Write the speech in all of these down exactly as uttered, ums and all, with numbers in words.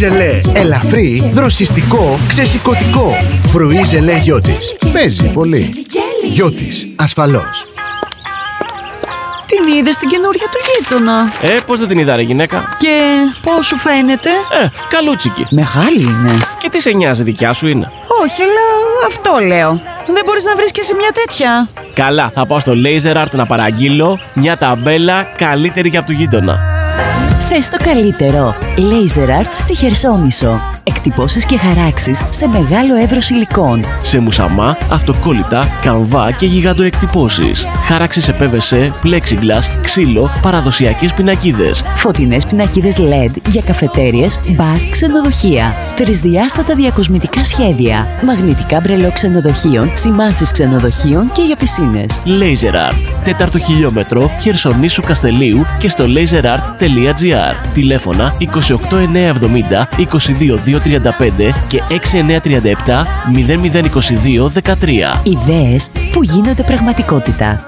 Φρουίζελε. Ελαφρύ, δροσιστικό, ξεσηκωτικό. Φρουίζελε Γιώτης. Παίζει πολύ. Γιώτης, ασφαλώς. Την είδες την καινούρια του γείτονα? Ε, πώς δεν την είδα ρε γυναίκα? Και πώς σου φαίνεται? Ε, καλούτσικη. Μεγάλη είναι. Και τι σε νοιάζει, δικιά σου είναι? Όχι, αλλά αυτό λέω. Δεν μπορείς να βρεις και σε μια τέτοια? Καλά, θα πάω στο Laser Art να παραγγείλω μια ταμπέλα καλύτερη για από του γείτονα. Θες το καλύτερο. Laser Art στη Χερσόνησο. Εκτυπώσεις και χαράξεις σε μεγάλο εύρος υλικών. Σε μουσαμά, αυτοκόλλητα, καμβά και γιγαντοεκτυπώσεις. Χάραξη σε πι βι σι, plexiglass, ξύλο, παραδοσιακές πινακίδες. Φωτεινές πινακίδες ελ ι ντι για καφετέριες, μπαρ, ξενοδοχεία. Τρισδιάστατα διακοσμητικά σχέδια. Μαγνητικά μπρελό ξενοδοχείων, σημάνσεις ξενοδοχείων και για πισίνες. Laser Art. Τέταρτο χιλιόμετρο, Χερσονήσου Καστελίου και στο laserart τελεία τζι άρ. Τηλέφωνα είκοσι οκτώ εννιακόσια εβδομήντα είκοσι δύο διακόσια τριάντα πέντε και έξι εννιακόσια τριάντα επτά μηδέν μηδέν είκοσι δύο δεκατρία. Ιδέες που γίνονται πραγματικότητα.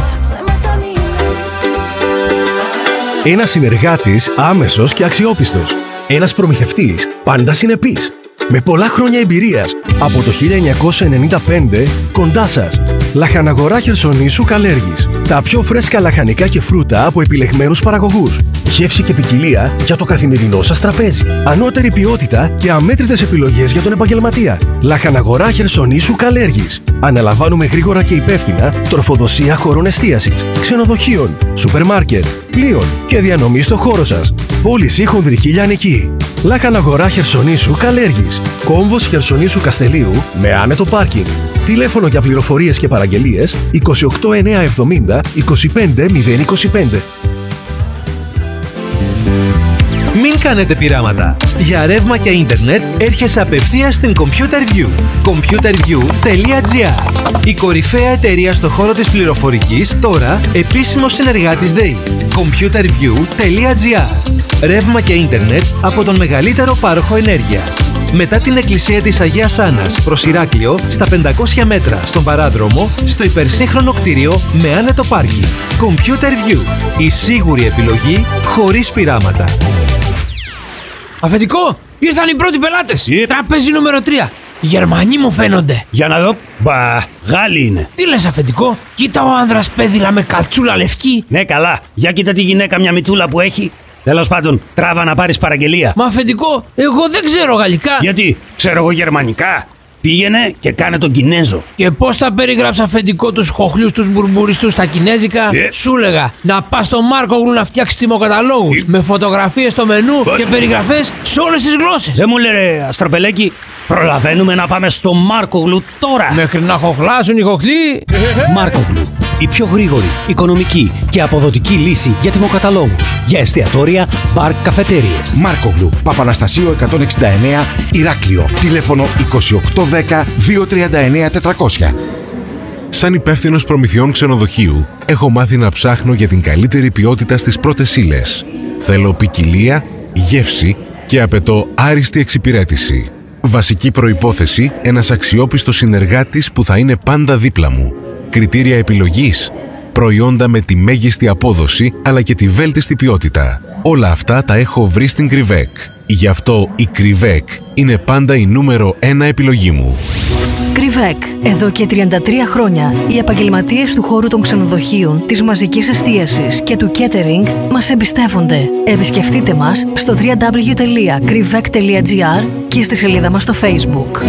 Ένας συνεργάτης άμεσος και αξιόπιστος. Ένας προμηθευτής πάντα συνεπής. Με πολλά χρόνια εμπειρίας. Από το χίλια εννιακόσια ενενήντα πέντε κοντά σας. Λαχαναγορά Χερσονήσου Καλέργης. Τα πιο φρέσκα λαχανικά και φρούτα από επιλεγμένους παραγωγούς. Γεύση και ποικιλία για το καθημερινό σας τραπέζι. Ανώτερη ποιότητα και αμέτρητες επιλογές για τον επαγγελματία. Λαχαναγορά Χερσονήσου Καλέργης. Αναλαμβάνουμε γρήγορα και υπεύθυνα τροφοδοσία χωρών εστίασης, ξενοδοχείων, σούπερ μάρκετ, πλοίων και διανομή στο χώρο σας. Πώληση χονδρική λιανική. Λαχαναγορά Χερσονήσου Καλέργης. Κόμβος Χερσονήσου Καστελίου με άνετο πάρκινγκ. Τηλέφωνο για πληροφορίες και παραγγελίες είκοσι οκτώ εννιακόσια εβδομήντα είκοσι πέντε μηδέν είκοσι πέντε. Μην κάνετε πειράματα. Για ρεύμα και ίντερνετ έρχεσαι απευθείας στην ComputerView. computerview τελεία τζι άρ. Η κορυφαία εταιρεία στο χώρο της πληροφορικής, τώρα επίσημος συνεργάτης ΔΕΗ. computerview τελεία τζι άρ. Ρεύμα και ίντερνετ από τον μεγαλύτερο πάροχο ενέργειας. Μετά την εκκλησία της Αγίας Άννας προς Ηράκλειο, στα πεντακόσια μέτρα στον παράδρομο, στο υπερσύγχρονο κτίριο με άνετο πάρκινγκ. ComputerView. Η σίγουρη επιλογή χωρίς πειράματα. Αφεντικό, ήρθαν οι πρώτοι πελάτες. Yeah. Τραπέζι νούμερο τρία. Γερμανοί μου φαίνονται. Για να δω. Μπα, Γάλλοι είναι. Τι λες, αφεντικό? Κοίτα ο άνδρας πέδιλα με καλτσούλα λευκή. Ναι, καλά. Για κοίτα τη γυναίκα, μια μητσούλα που έχει. Τέλος πάντων, τράβα να πάρεις παραγγελία. Μα αφεντικό, εγώ δεν ξέρω γαλλικά. Γιατί, ξέρω εγώ γερμανικά. Πήγαινε και κάνε τον Κινέζο. Και πώς θα περιγράψει, αφεντικό, τους χοχλιούς τους μπουρμπουριστούς στα κινέζικα? Yeah. Σου έλεγα να πας στο Μάρκογλου να φτιάξεις τιμοκαταλόγους yeah. με φωτογραφίες στο μενού yeah. και περιγραφές σε όλες τις γλώσσες. Δεν μου λέει, Αστροπελέκη, προλαβαίνουμε να πάμε στο Μάρκογλου τώρα. Μέχρι να χοχλάσουν οι χοχλοί. Μάρκογλου. Η πιο γρήγορη, οικονομική και αποδοτική λύση για τιμοκαταλόγους. Για εστιατόρια, μπαρ, καφετέριες. Μάρκογλου, Παπαναστασίου εκατόν εξήντα εννέα, Ηράκλειο. Τηλέφωνο είκοσι οκτώ δέκα διακόσια τριάντα εννέα τετρακόσια. Σαν υπεύθυνος προμηθειών ξενοδοχείου, έχω μάθει να ψάχνω για την καλύτερη ποιότητα στις πρώτες ύλες. Θέλω ποικιλία, γεύση και απαιτώ άριστη εξυπηρέτηση. Βασική προϋπόθεση, ένας αξιόπιστος συνεργάτης που θα είναι πάντα δίπλα μου. Κριτήρια επιλογής, προϊόντα με τη μέγιστη απόδοση αλλά και τη βέλτιστη ποιότητα. Όλα αυτά τα έχω βρει στην Κρυβέκ. Γι' αυτό η Κρυβέκ είναι πάντα η νούμερο ένα επιλογή μου. Κρυβέκ. Εδώ και τριάντα τρία χρόνια οι επαγγελματίες του χώρου των ξενοδοχείων, της μαζικής εστίασης και του catering μας εμπιστεύονται. Επισκεφτείτε μας στο double-u double-u double-u τελεία κρυβέκ τελεία τζι άρ και στη σελίδα μας στο Facebook.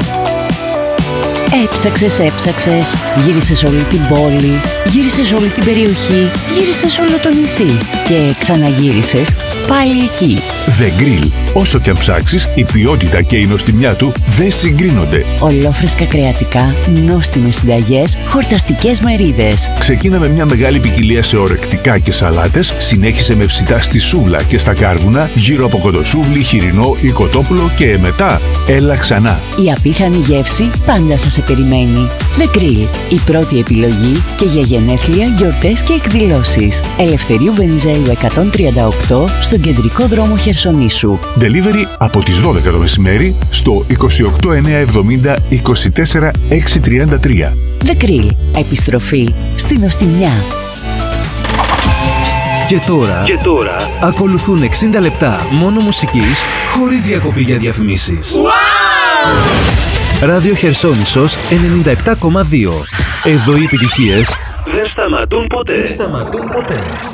Έψαξες, έψαξες, γύρισες όλη την πόλη, γύρισες όλη την περιοχή, γύρισες όλο το νησί και ξαναγύρισες πάλι εκεί. The Grill. Όσο και αν ψάξεις, η ποιότητα και η νοστιμιά του δεν συγκρίνονται. Ολόφρεσκα κρεατικά, νόστιμες συνταγές, χορταστικές μερίδες. Ξεκίνα με μια μεγάλη ποικιλία σε ορεκτικά και σαλάτες, συνέχισε με ψητά στη σούβλα και στα κάρβουνα, γύρω από κοντοσούβλι, χοιρινό ή κοτόπουλο και μετά έλα ξανά. Η απίθανη γεύση πάντα θα σε περιμένει. The Grill. Η πρώτη επιλογή και για γενέθλια, γιορτές και εκδηλώσεις. Ελευθερίου Βενιζέλου εκατόν τριάντα οκτώ στον κεντρικό δρόμο Χερσονήσου. Delivery από τις δώδεκα το μεσημέρι στο είκοσι οκτώ εννιακόσια εβδομήντα είκοσι τέσσερα εξακόσια τριάντα τρία. The Grill. Επιστροφή στην νοστιμιά. Και τώρα, και τώρα ακολουθούν εξήντα λεπτά μόνο μουσικής, χωρίς διακοπή για διαφημίσεις. Wow! Ράδιο Χερσόνησος ενενήντα επτά κόμμα δύο. Εδώ οι επιτυχίες δεν σταματούν ποτέ. Δεν σταματούν ποτέ.